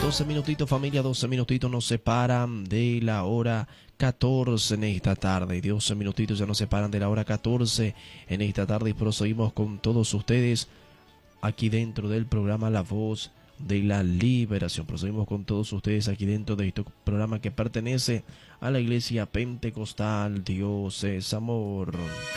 12 minutitos, familia, 12 minutitos nos separan de la hora 14 en esta tarde. 12 minutitos ya nos separan de la hora 14 en esta tarde y proseguimos con todos ustedes aquí dentro del programa La Voz de la Liberación. Proseguimos con todos ustedes aquí dentro de este programa que pertenece a la Iglesia Pentecostal Dios es Amor.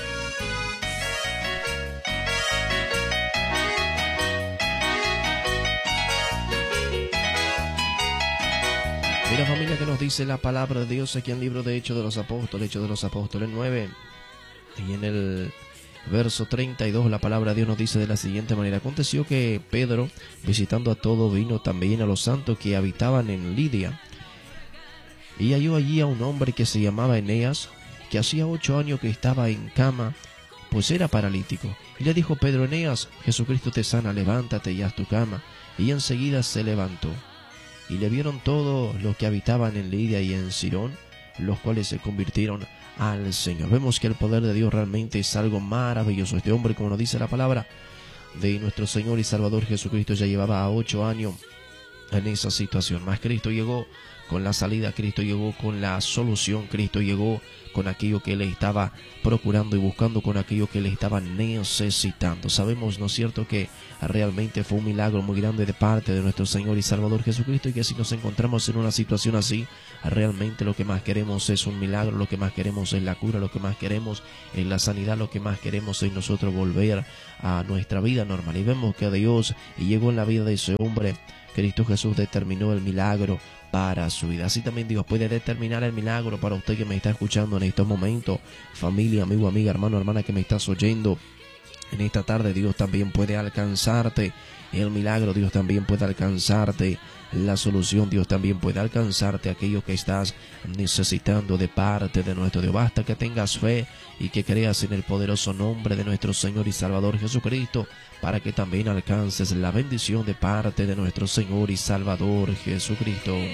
Mira, familia, que nos dice la palabra de Dios aquí en el libro de Hechos de los Apóstoles 9, y en el verso 32 la palabra de Dios nos dice de la siguiente manera: aconteció que Pedro, visitando a todo, vino también a los santos que habitaban en Lidia, y halló allí a un hombre que se llamaba Eneas, que hacía 8 años que estaba en cama, pues era paralítico. Y le dijo Pedro: Eneas, Jesucristo te sana, levántate y haz tu cama. Y enseguida se levantó. Y le vieron todos los que habitaban en Lidia y en Sirón, los cuales se convirtieron al Señor. Vemos que el poder de Dios realmente es algo maravilloso. Este hombre, como nos dice la palabra de nuestro Señor y Salvador Jesucristo, ya llevaba 8 años en esa situación. Mas Cristo llegó con la salida, Cristo llegó con la solución, Cristo llegó con aquello que él estaba procurando y buscando, con aquello que él estaba necesitando. Sabemos, ¿no es cierto?, que realmente fue un milagro muy grande de parte de nuestro Señor y Salvador Jesucristo, y que si nos encontramos en una situación así, realmente lo que más queremos es un milagro, lo que más queremos es la cura, lo que más queremos es la sanidad, lo que más queremos es nosotros volver a nuestra vida normal. Y vemos que Dios llegó en la vida de ese hombre. Cristo Jesús determinó el milagro para su vida. Así también Dios puede determinar el milagro para usted que me está escuchando en estos momentos. Familia, amigo, amiga, hermano, hermana que me estás oyendo en esta tarde, Dios también puede alcanzarte el milagro, Dios también puede alcanzarte la solución, Dios también puede alcanzarte aquello que estás necesitando de parte de nuestro Dios. Basta que tengas fe y que creas en el poderoso nombre de nuestro Señor y Salvador Jesucristo, para que también alcances la bendición de parte de nuestro Señor y Salvador Jesucristo.